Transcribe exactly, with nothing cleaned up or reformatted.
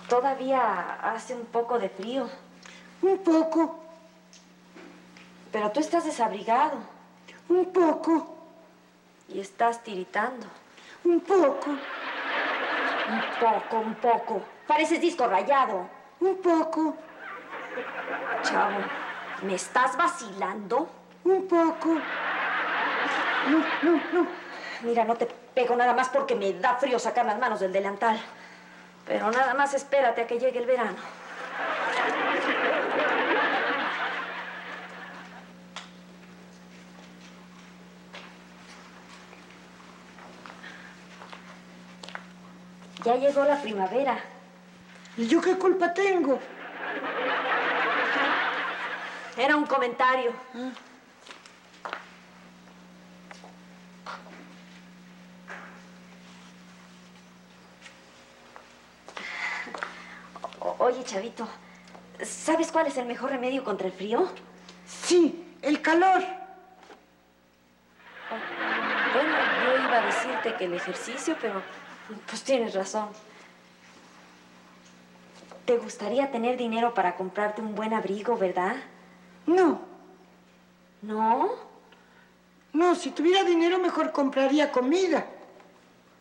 Todavía hace un poco de frío. Un poco. Pero tú estás desabrigado. Un poco. Y estás tiritando. Un poco. Un poco, un poco. Pareces disco rayado. Un poco. Chavo, ¿me estás vacilando? Un poco. No, no, no. Mira, no te pego nada más porque me da frío sacar las manos del delantal. Pero nada más espérate a que llegue el verano. Ya llegó la primavera. ¿Y yo qué culpa tengo? Era un comentario. ¿Ah? O- oye, chavito, ¿sabes cuál es el mejor remedio contra el frío? Sí, el calor. Oh, bueno, yo iba a decirte que el ejercicio, pero pues tienes razón. ¿Te gustaría tener dinero para comprarte un buen abrigo, verdad? No. ¿No? No, si tuviera dinero mejor compraría comida.